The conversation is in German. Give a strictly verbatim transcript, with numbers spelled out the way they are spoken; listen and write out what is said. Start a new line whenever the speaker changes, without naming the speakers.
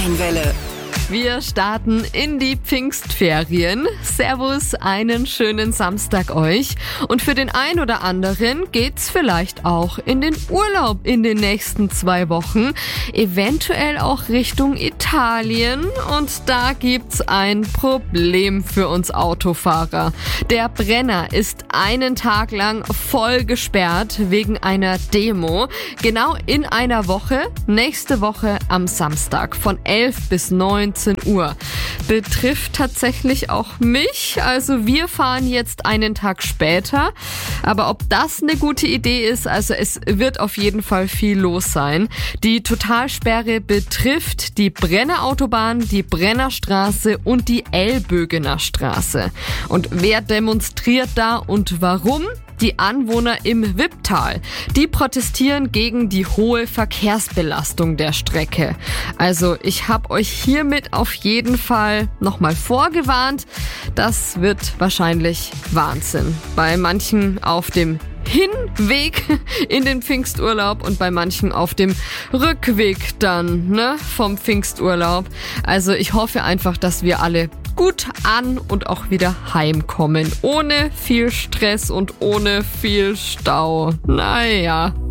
Welle.
Wir starten in die Pfingstferien. Servus, einen schönen Samstag euch. Und für den einen oder anderen geht's vielleicht auch in den Urlaub in den nächsten zwei Wochen. Eventuell auch Richtung Italien. Und da gibt's ein Problem für uns Autofahrer. Der Brenner ist einen Tag lang voll gesperrt wegen einer Demo. Genau in einer Woche, nächste Woche am Samstag von elf bis neunzehn Uhr. Betrifft tatsächlich auch mich, also wir fahren jetzt einen Tag später, aber ob das eine gute Idee ist, also es wird auf jeden Fall viel los sein. Die Totalsperre betrifft die Brennerautobahn, die Brennerstraße und die Elbögener Straße. Und wer demonstriert da und warum? Die Anwohner im Wipptal, die protestieren gegen die hohe Verkehrsbelastung der Strecke. Also ich habe euch hiermit auf jeden Fall nochmal vorgewarnt, das wird wahrscheinlich Wahnsinn. Bei manchen auf dem Hinweg in den Pfingsturlaub und bei manchen auf dem Rückweg dann, ne, vom Pfingsturlaub. Also ich hoffe einfach, dass wir alle gut an und auch wieder heimkommen. Ohne viel Stress und ohne viel Stau. Naja.